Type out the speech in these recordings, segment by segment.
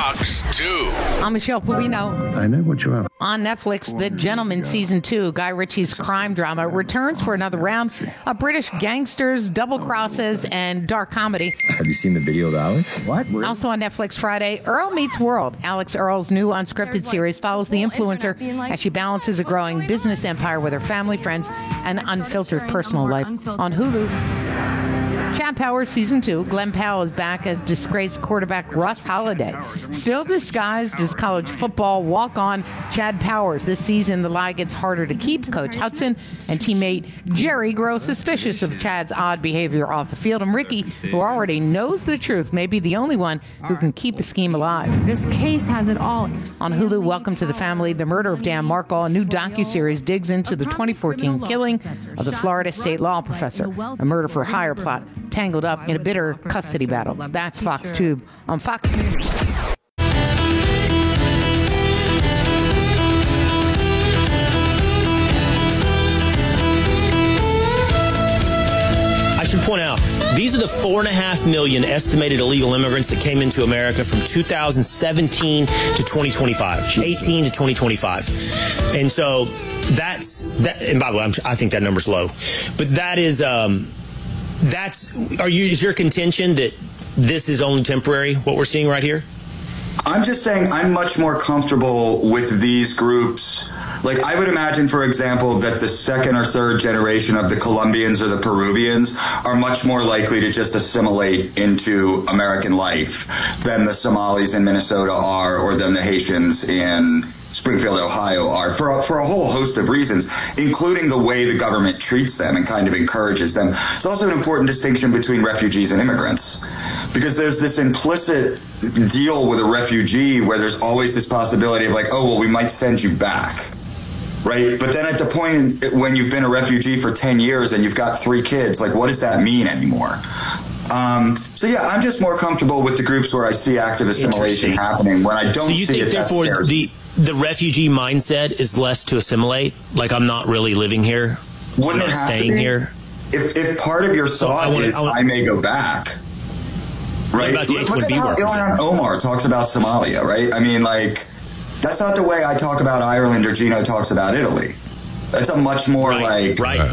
Fox 2. I'm Michelle Polino. I know what you're up. On Netflix, The Gentleman Season 2, Guy Ritchie's crime drama, returns for another round of British gangsters, double crosses, and dark comedy. Have you seen the video of Alex? What? Also on Netflix Friday, Earl Meets World. Alex Earl's new unscripted series follows the influencer as she balances a growing business empire with her family, friends, and unfiltered personal life. On Hulu, Chad Powers Season 2, Glenn Powell is back as disgraced quarterback Russ Holliday. Still disguised as college football walk-on Chad Powers. This season, the lie gets harder to keep. Coach Hudson and teammate Jerry grow suspicious of Chad's odd behavior off the field. And Ricky, who already knows the truth, may be the only one who can keep the scheme alive. This case has it all. On Hulu, Welcome to the Family, The Murder of Dan Markle, a new docuseries digs into the 2014 killing of the Florida State law professor, a murder-for-hire plot tangled up in a bitter custody battle. That's Fox Tube on Fox News. I should point out, these are the 4.5 million estimated illegal immigrants that came into America from 2017 to 2025, 18 to 2025. And so that's that. And by the way, I think that number's low, but that is is your contention that this is only temporary, what we're seeing right here? I'm just saying I'm much more comfortable with these groups. Like, I would imagine, for example, that the second or third generation of the Colombians or the Peruvians are much more likely to just assimilate into American life than the Somalis in Minnesota are, or than the Haitians in Springfield, Ohio are, for a whole host of reasons, including the way the government treats them and kind of encourages them. It's also an important distinction between refugees and immigrants, because there's this implicit deal with a refugee where there's always this possibility of like, oh, well, we might send you back, right? But then at the point when you've been a refugee for 10 years and you've got 3 kids, like, what does that mean anymore? So yeah, I'm just more comfortable with the groups where I see active assimilation happening. When I don't so you see think, it, therefore, the refugee mindset is less to assimilate? Like, I'm not really living here. Wouldn't I'm it have staying to be? Here. If part of your thought is I may go back, right? What about the Look at H-1B how worker? Ilhan Omar talks about Somalia, right? I mean, like, that's not the way I talk about Ireland or Gino talks about Italy. That's a much more right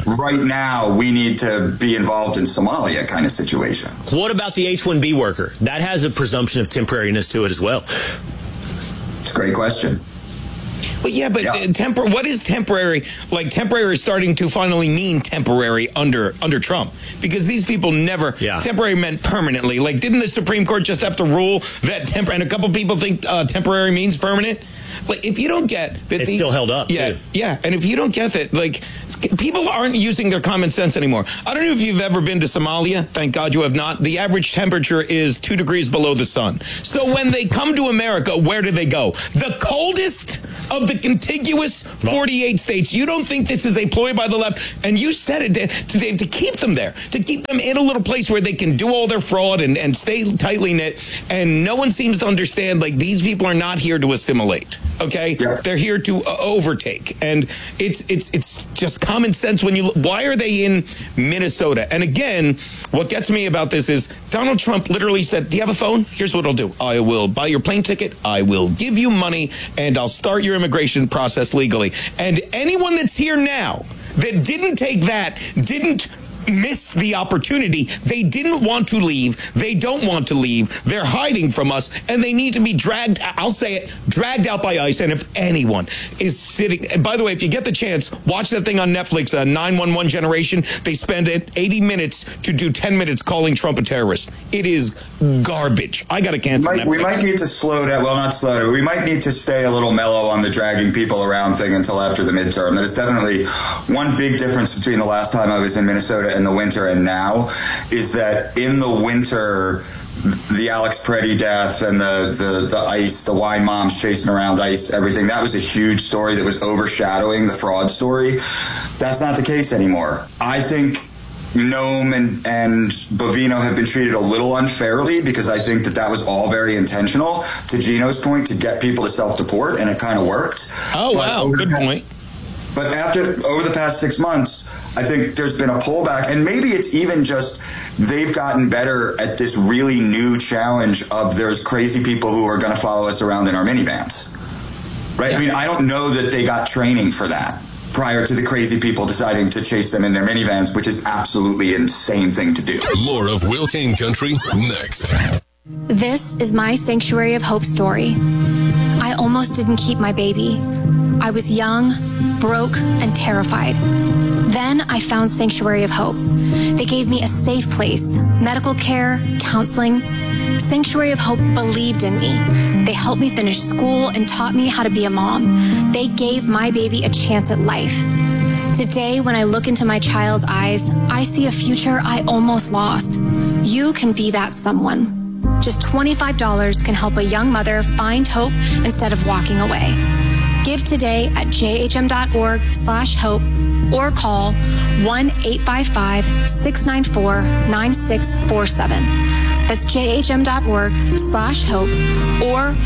now we need to be involved in Somalia kind of situation. What about the H-1B worker? That has a presumption of temporariness to it as well. It's a great question. Well, yeah, but what is temporary? Like, temporary is starting to finally mean temporary under Trump, because these people never temporary meant permanently. Like, didn't the Supreme Court just have to rule that and a couple people think temporary means permanent? Like, if you don't get that, it's still held up. Yeah, too. yeah. And if you don't get that, like, people aren't using their common sense anymore. I don't know if you've ever been to Somalia. Thank God you have not. The average temperature is 2 degrees below the sun. So when they come to America, where do they go? The coldest of the contiguous 48 states. You don't think this is a ploy by the left? And you said it today to keep them there, to keep them in a little place where they can do all their fraud and stay tightly knit. And no one seems to understand, like, these people are not here to assimilate. Okay, they're here to overtake, and it's just common sense. Why are they in Minnesota? And again, what gets me about this is Donald Trump literally said, "Do you have a phone? Here's what I'll do: I will buy your plane ticket, I will give you money, and I'll start your immigration process legally." And anyone that's here now that didn't take that, didn't miss the opportunity. They didn't want to leave. They don't want to leave. They're hiding from us, and they need to be dragged, I'll say it, dragged out by ICE. And if anyone is sitting, and by the way, if you get the chance, watch that thing on Netflix, 911 Generation. They spend 80 minutes to do 10 minutes calling Trump a terrorist. It is garbage. I got to cancel Netflix. We might need to slow down. Well, not slow down. We might need to stay a little mellow on the dragging people around thing until after the midterm. There's definitely one big difference between the last time I was in Minnesota in the winter and now is that in the winter, the Alex Peretti death and the ICE, the wine moms chasing around ICE, everything, that was a huge story that was overshadowing the fraud story. That's not the case anymore. I think Noam and Bovino have been treated a little unfairly because I think that was all very intentional, to Gino's point, to get people to self-deport, and it kind of worked. Oh, wow, good point. But over the past 6 months, I think there's been a pullback, and maybe it's even just they've gotten better at this really new challenge of there's crazy people who are going to follow us around in our minivans. Right? I mean, I don't know that they got training for that prior to the crazy people deciding to chase them in their minivans, which is absolutely an insane thing to do. More of Will Kane Country next. This is my Sanctuary of Hope story. I almost didn't keep my baby. I was young, broke, and terrified. Then I found Sanctuary of Hope. They gave me a safe place, medical care, counseling. Sanctuary of Hope believed in me. They helped me finish school and taught me how to be a mom. They gave my baby a chance at life. Today, when I look into my child's eyes, I see a future I almost lost. You can be that someone. Just $25 can help a young mother find hope instead of walking away. Give today at jhm.org/hope or call 1-855-694-9647. That's jhm.org/hope or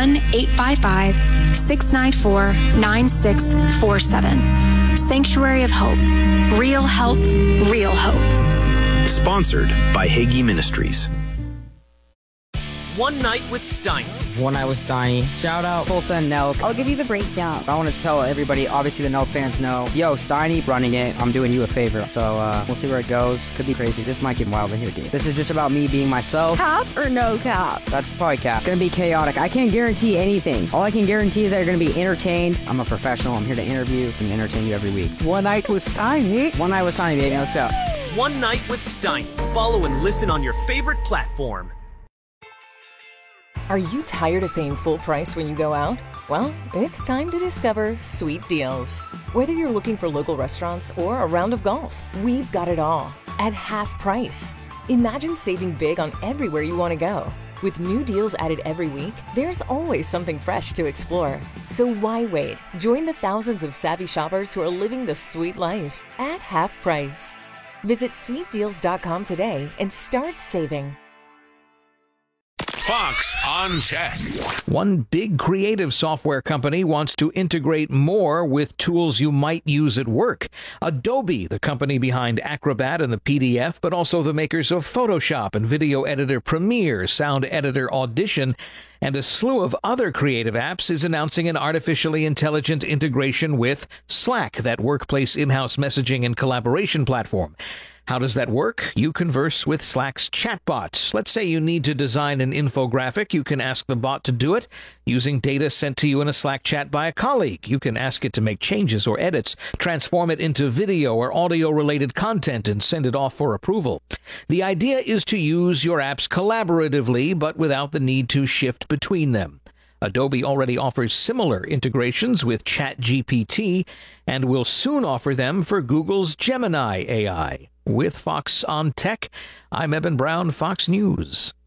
1-855-694-9647. Sanctuary of Hope. Real help, real hope. Sponsored by Hagee Ministries. One Night with Steiny. One Night with Steiny. Shout out Tulsa and Nelk. I'll give you the breakdown. I want to tell everybody, obviously the Nelk fans know, yo, Steiny running it. I'm doing you a favor. So we'll see where it goes. Could be crazy. This might get wild in here, dude. This is just about me being myself. Cap or no cap? That's probably cap. Gonna be chaotic. I can't guarantee anything. All I can guarantee is that you're gonna be entertained. I'm a professional. I'm here to interview and entertain you every week. One Night with Steiny. One Night with Steiny, baby. Let's go. One Night with Steiny. Follow and listen on your favorite platform. Are you tired of paying full price when you go out? Well, it's time to discover Sweet Deals. Whether you're looking for local restaurants or a round of golf, we've got it all at half price. Imagine saving big on everywhere you want to go. With new deals added every week, there's always something fresh to explore. So why wait? Join the thousands of savvy shoppers who are living the sweet life at half price. Visit sweetdeals.com today and start saving. Fox on Tech. One big creative software company wants to integrate more with tools you might use at work. Adobe, the company behind Acrobat and the PDF, but also the makers of Photoshop and video editor Premiere, sound editor Audition, and a slew of other creative apps, is announcing an artificially intelligent integration with Slack, that workplace in-house messaging and collaboration platform. How does that work? You converse with Slack's chatbots. Let's say you need to design an infographic. You can ask the bot to do it using data sent to you in a Slack chat by a colleague. You can ask it to make changes or edits, transform it into video or audio-related content, and send it off for approval. The idea is to use your apps collaboratively, but without the need to shift between them. Adobe already offers similar integrations with ChatGPT and will soon offer them for Google's Gemini AI. With Fox on Tech, I'm Eben Brown, Fox News.